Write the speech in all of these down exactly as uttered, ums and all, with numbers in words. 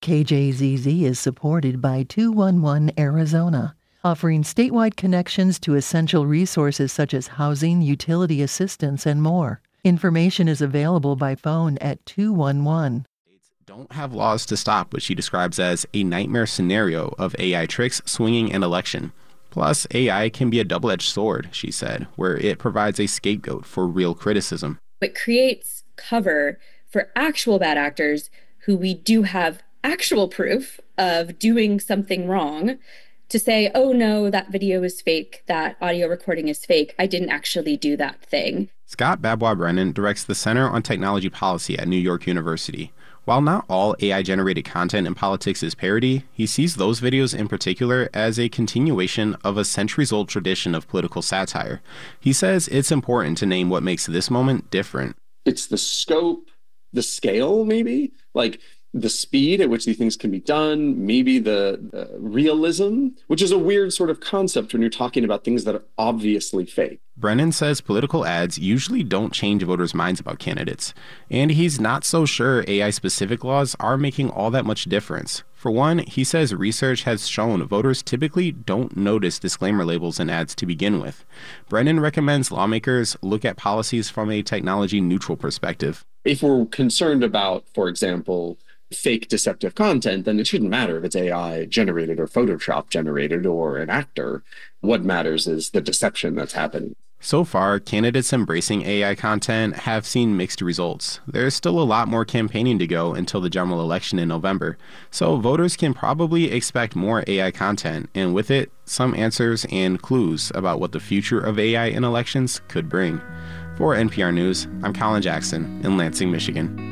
K J Z Z is supported by two one one Arizona, offering statewide connections to essential resources such as housing, utility assistance, and more. Information is available by phone at two one one. Don't have laws to stop what she describes as a nightmare scenario of A I tricks swinging an election. Plus, A I can be a double-edged sword, she said, where it provides a scapegoat for real criticism. It creates cover for actual bad actors who we do have actual proof of doing something wrong to say, oh no, that video is fake, that audio recording is fake, I didn't actually do that thing. Scott Babwa-Brennan directs the Center on Technology Policy at New York University. While not all A I-generated content in politics is parody, he sees those videos in particular as a continuation of a centuries-old tradition of political satire. He says it's important to name what makes this moment different. It's the scope, the scale, maybe, like the speed at which these things can be done, maybe the, the realism, which is a weird sort of concept when you're talking about things that are obviously fake. Brennan says political ads usually don't change voters' minds about candidates, and he's not so sure A I-specific laws are making all that much difference. For one, he says research has shown voters typically don't notice disclaimer labels in ads to begin with. Brennan recommends lawmakers look at policies from a technology-neutral perspective. If we're concerned about, for example, fake deceptive content, then it shouldn't matter if it's A I generated or Photoshop generated or an actor. What matters is the deception that's happening. So far, candidates embracing A I content have seen mixed results. There's still a lot more campaigning to go until the general election in November, so voters can probably expect more A I content, and with it, some answers and clues about what the future of A I in elections could bring. For N P R News, I'm Colin Jackson in Lansing, Michigan.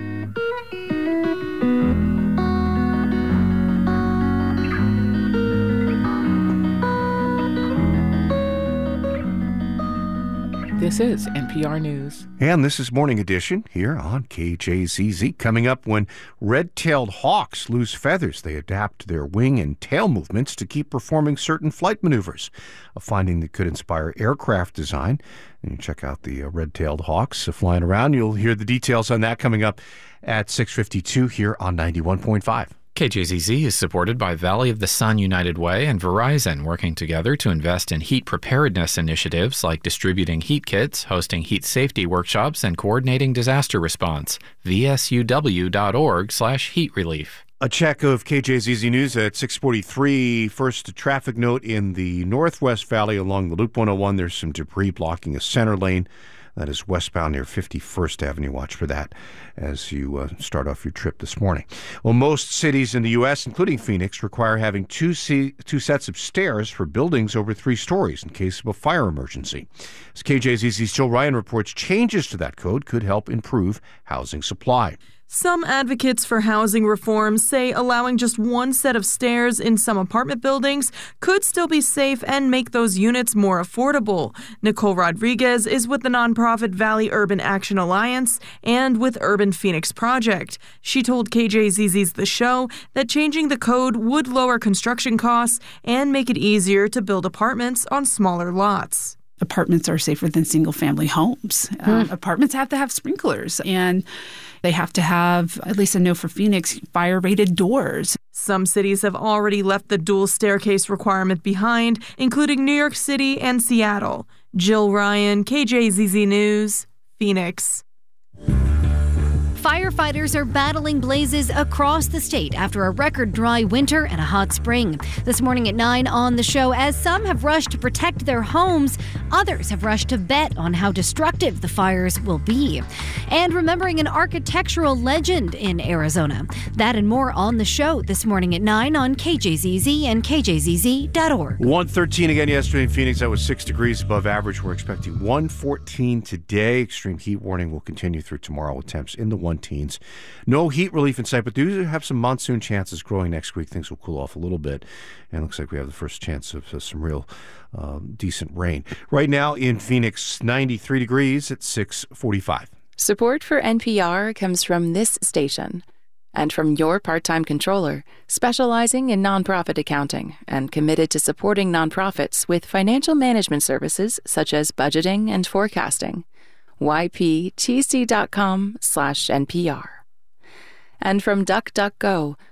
This is N P R News. And this is Morning Edition here on K J Z Z. Coming up, when red-tailed hawks lose feathers, they adapt their wing and tail movements to keep performing certain flight maneuvers, a finding that could inspire aircraft design. And you check out the uh, red-tailed hawks uh, flying around. You'll hear the details on that coming up at six fifty-two here on ninety-one point five. K J Z Z is supported by Valley of the Sun United Way and Verizon, working together to invest in heat preparedness initiatives like distributing heat kits, hosting heat safety workshops, and coordinating disaster response. V S U W dot org slash heat relief. A check of K J Z Z News at six forty-three. First, a traffic note in the Northwest Valley along the Loop one oh one. There's some debris blocking a center lane. That is westbound near fifty-first Avenue. Watch for that as you uh, start off your trip this morning. Well, most cities in the U S, including Phoenix, require having two, se- two sets of stairs for buildings over three stories in case of a fire emergency. As K J Z Z's Jill Ryan reports, changes to that code could help improve housing supply. Some advocates for housing reform say allowing just one set of stairs in some apartment buildings could still be safe and make those units more affordable. Nicole Rodriguez is with the nonprofit Valley Urban Action Alliance and with Urban Phoenix Project. She told K J Z Z's The Show that changing the code would lower construction costs and make it easier to build apartments on smaller lots. Apartments are safer than single-family homes. Hmm. Um, apartments have to have sprinklers, and they have to have, at least I know for Phoenix, fire-rated doors. Some cities have already left the dual staircase requirement behind, including New York City and Seattle. Jill Ryan, K J Z Z News, Phoenix. Firefighters are battling blazes across the state after a record dry winter and a hot spring. This morning at nine on The Show, as some have rushed to protect their homes, others have rushed to bet on how destructive the fires will be. And remembering an architectural legend in Arizona. That and more on The Show this morning at nine on K J Z Z and K J Z Z dot org. one thirteen again yesterday in Phoenix. That was six degrees above average. We're expecting one fourteen today. Extreme heat warning will continue through tomorrow with temps in the one teens. No heat relief in sight, but do have some monsoon chances growing next week. Things will cool off a little bit, and it looks like we have the first chance of uh, some real um, decent rain. Right now in Phoenix, ninety-three degrees at six forty-five. Support for N P R comes from this station and from your part-time controller, specializing in nonprofit accounting and committed to supporting nonprofits with financial management services such as budgeting and forecasting. Y P T C dot com slash N P R. And from DuckDuckGo,